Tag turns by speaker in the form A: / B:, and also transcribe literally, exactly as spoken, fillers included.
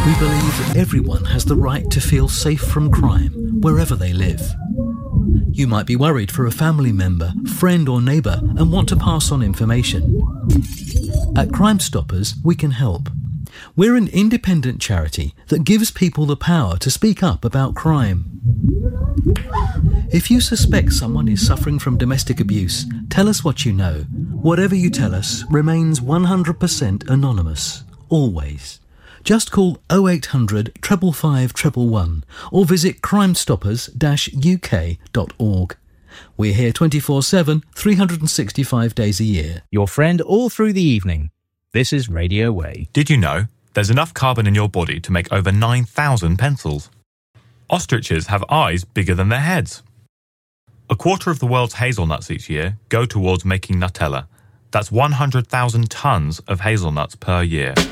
A: We believe everyone has the right to feel safe from crime wherever they live. You might be worried for a family member, friend or neighbour and want to pass on information. At Crime Stoppers, we can help. We're an independent charity that gives people the power to speak up about crime. If you suspect someone is suffering from domestic abuse, tell us what you know. Whatever you tell us remains one hundred percent anonymous, always. Just call oh eight hundred, five five five, one one one or visit crime stoppers dash u k dot org. We're here twenty-four seven, three hundred sixty-five days a year.
B: Your friend all through the evening. This is Radio Way.
C: Did you know there's enough carbon in your body to make over nine thousand pencils? Ostriches have eyes bigger than their heads. A quarter of the world's hazelnuts each year go towards making Nutella. That's one hundred thousand tonnes of hazelnuts per year.